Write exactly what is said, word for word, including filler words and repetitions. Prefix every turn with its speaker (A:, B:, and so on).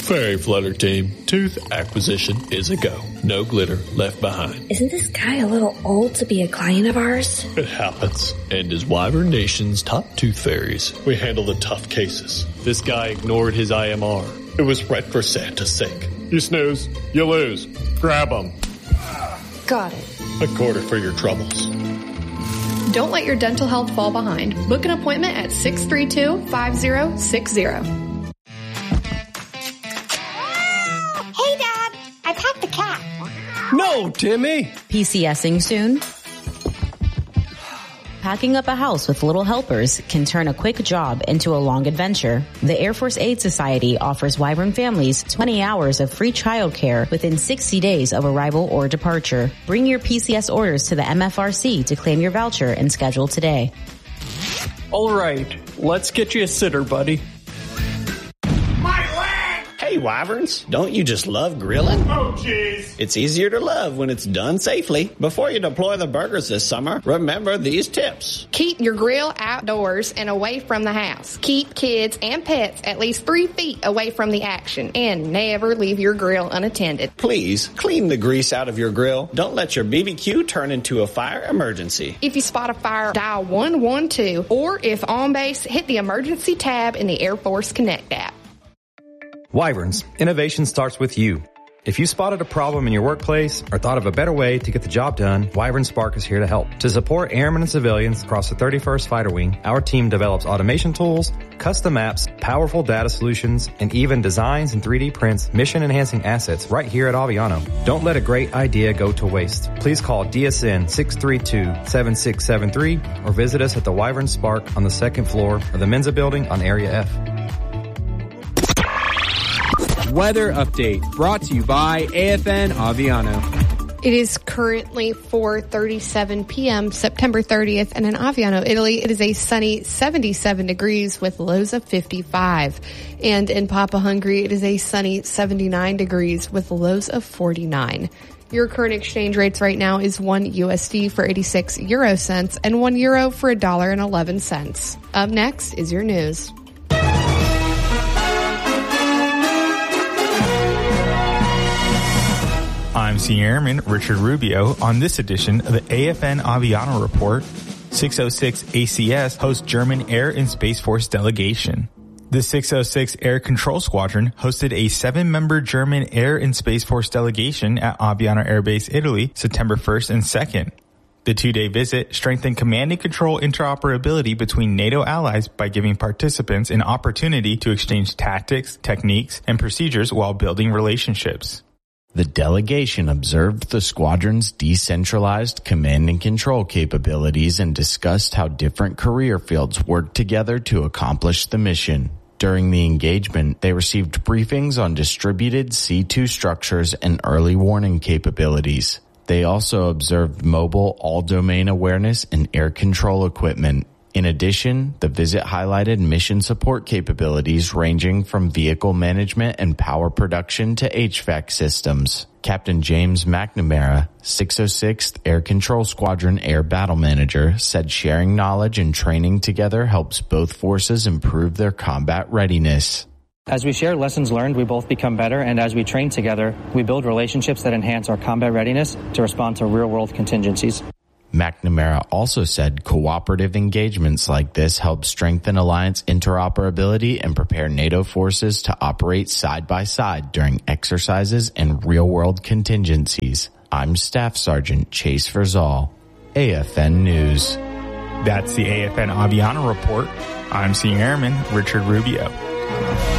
A: Fairy Flutter Team, tooth acquisition is a go. No glitter left behind.
B: Isn't this guy a little old to be a client of ours?
A: It happens. And as Wyvern Nation's top tooth fairies, we handle the tough cases. This guy ignored his I M R. It was right for Santa's sake. You snooze, you lose. Grab him.
C: Got it.
A: A quarter for your troubles.
C: Don't let your dental health fall behind. Book an appointment at six three two, five zero six zero.
D: Hey, Dad. I packed the cat.
E: No, Timmy.
F: PCSing soon? Packing up a house with little helpers can turn a quick job into a long adventure. The Air Force Aid Society offers Wyvern families twenty hours of free childcare within sixty days of arrival or departure. Bring your P C S orders to the M F R C to claim your voucher and schedule today.
E: All right, let's get you a sitter, buddy.
G: Hey, Wyverns, don't you just love grilling?
H: Oh, jeez.
G: It's easier to love when it's done safely. Before you deploy the burgers this summer, remember these tips.
C: Keep your grill outdoors and away from the house. Keep kids and pets at least three feet away from the action. And never leave your grill unattended.
G: Please, clean the grease out of your grill. Don't let your B B Q turn into a fire emergency.
C: If you spot a fire, dial one one two. Or if on base, hit the emergency tab in the Air Force Connect app.
I: Wyverns, innovation starts with you. If you spotted a problem in your workplace or thought of a better way to get the job done, Wyvern Spark is here to help. To support airmen and civilians across the thirty-first Fighter Wing, our team develops automation tools, custom apps, powerful data solutions, and even designs and three D prints mission-enhancing assets right here at Aviano. Don't let a great idea go to waste. Please call D S N six three two, seven six seven three or visit us at the Wyvern Spark on the second floor of the Menza Building on Area F.
J: Weather update brought to you by A F N Aviano.
C: It is currently four thirty-seven p.m. September thirtieth, and in Aviano, Italy, it is a sunny seventy-seven degrees with lows of fifty-five. And in Papa Hungary, it is a sunny seventy-nine degrees with lows of forty-nine. Your current exchange rates right now is one U S D for eighty-six euro cents and one euro for a dollar and eleven cents. Up next is your news.
K: I'm Senior Airman Richard Rubio. On this edition of the A F N Aviano Report, six oh six A C S hosts German Air and Space Force delegation. The six oh six Air Control Squadron hosted a seven-member German Air and Space Force delegation at Aviano Air Base, Italy, September first and second. The two-day visit strengthened command and control interoperability between NATO allies by giving participants an opportunity to exchange tactics, techniques, and procedures while building relationships.
L: The delegation observed the squadron's decentralized command and control capabilities and discussed how different career fields work together to accomplish the mission. During the engagement, they received briefings on distributed C two structures and early warning capabilities. They also observed mobile all-domain awareness and air control equipment. In addition, the visit highlighted mission support capabilities ranging from vehicle management and power production to H V A C systems. Captain James McNamara, six oh sixth Air Control Squadron Air Battle Manager, said sharing knowledge and training together helps both forces improve their combat readiness.
M: As we share lessons learned, we both become better, and as we train together, we build relationships that enhance our combat readiness to respond to real-world contingencies.
L: McNamara also said cooperative engagements like this help strengthen alliance interoperability and prepare NATO forces to operate side by side during exercises and real-world contingencies. I'm Staff Sergeant Chase Verzal, A F N News.
K: That's the A F N Aviano Report. I'm Senior Airman Richard Rubio.